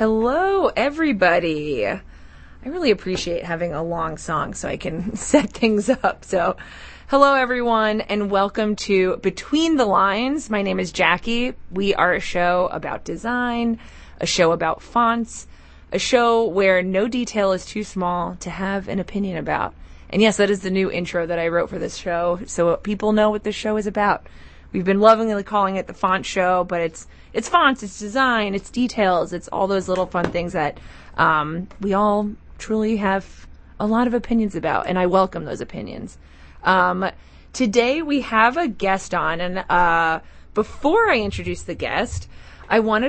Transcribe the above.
Hello, everybody. I really appreciate having a long song so I can set things up. So, hello, everyone, and welcome to Between the Lines. My name is Jackie. We are a show about design, a show about fonts, a show where no detail is too small to have an opinion about. And yes, that is the new intro that I wrote for this show, so people know what this show is about. We've been lovingly calling it the Font Show, but it's fonts, it's design, it's details, it's all those little fun things that we all truly have a lot of opinions about, and I welcome those opinions. Today we have a guest on, and before I introduce the guest, I wanted